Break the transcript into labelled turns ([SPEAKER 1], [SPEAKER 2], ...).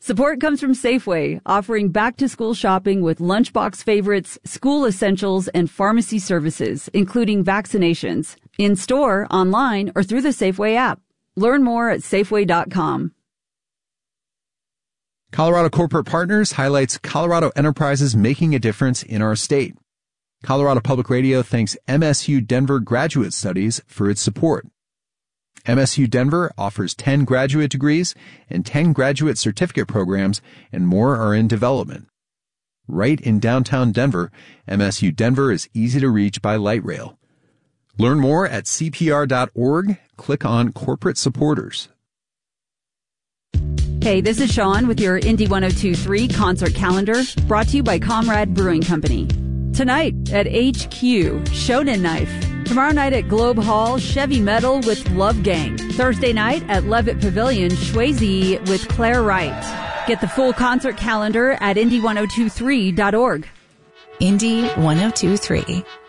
[SPEAKER 1] Support comes from Safeway, offering back-to-school shopping with lunchbox favorites, school essentials, and pharmacy services, including vaccinations, in-store, online, or through the Safeway app. Learn more at Safeway.com.
[SPEAKER 2] Colorado Corporate Partners highlights Colorado enterprises making a difference in our state. Colorado Public Radio thanks MSU Denver Graduate Studies for its support. MSU Denver offers 10 graduate degrees and 10 graduate certificate programs, and more are in development. Right in downtown Denver, MSU Denver is easy to reach by light rail. Learn more at cpr.org. Click on Corporate Supporters.
[SPEAKER 1] Hey, this is Sean with your Indy 102.3 concert calendar, brought to you by Comrade Brewing Company. Tonight at HQ, Shonen Knife. Tomorrow night at Globe Hall, Chevy Metal with Love Gang. Thursday night at Levitt Pavilion, Swayze with Claire Wright. Get the full concert calendar at Indy1023.org.
[SPEAKER 3] Indy 102.3.